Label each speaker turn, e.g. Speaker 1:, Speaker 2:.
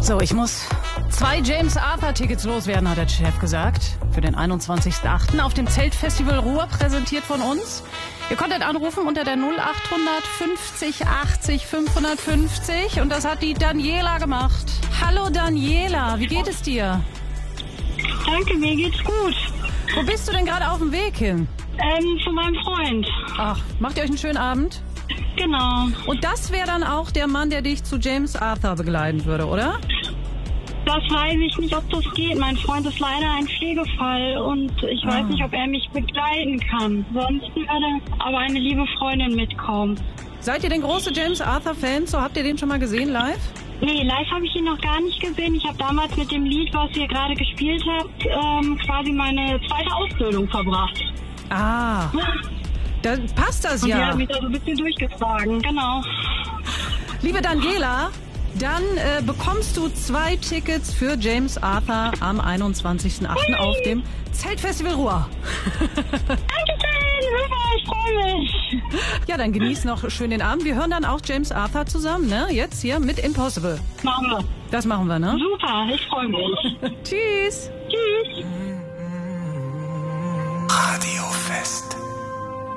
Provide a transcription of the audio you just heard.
Speaker 1: So, ich muss 2 James Arthur-Tickets loswerden, hat der Chef gesagt. Für den 21.08. auf dem Zeltfestival Ruhr, präsentiert von uns. Ihr konntet anrufen unter der 0800 50 80 550 und das hat die Daniela gemacht. Hallo Daniela, wie geht es dir?
Speaker 2: Danke, mir geht's gut.
Speaker 1: Wo bist du denn gerade auf dem Weg hin?
Speaker 2: Zu meinem Freund.
Speaker 1: Ach, macht ihr euch einen schönen Abend?
Speaker 2: Genau.
Speaker 1: Und das wäre dann auch der Mann, der dich zu James Arthur begleiten würde, oder?
Speaker 2: Das weiß ich nicht, ob das geht. Mein Freund ist leider ein Pflegefall und ich weiß nicht, ob er mich begleiten kann. Sonst würde aber eine liebe Freundin mitkommen.
Speaker 1: Seid ihr denn große James Arthur-Fans? So, habt ihr den schon mal gesehen live?
Speaker 2: Nee, live habe ich ihn noch gar nicht gesehen. Ich habe damals mit dem Lied, was ihr gerade gespielt habt, quasi meine zweite Ausbildung verbracht.
Speaker 1: Ah, da passt das
Speaker 2: Und
Speaker 1: ja.
Speaker 2: die hat mich da so ein bisschen durchgetragen, genau.
Speaker 1: Liebe Daniela, dann bekommst du 2 Tickets für James Arthur am 21.08. auf dem Zeltfestival Ruhr.
Speaker 2: Dankeschön, super, ich freue mich.
Speaker 1: Ja, dann genieß noch schön den Abend. Wir hören dann auch James Arthur zusammen, ne? Jetzt hier mit Impossible.
Speaker 2: Machen wir.
Speaker 1: Das machen wir, ne?
Speaker 2: Super, ich freue mich.
Speaker 1: Tschüss.
Speaker 2: Tschüss.
Speaker 3: Radio Fest.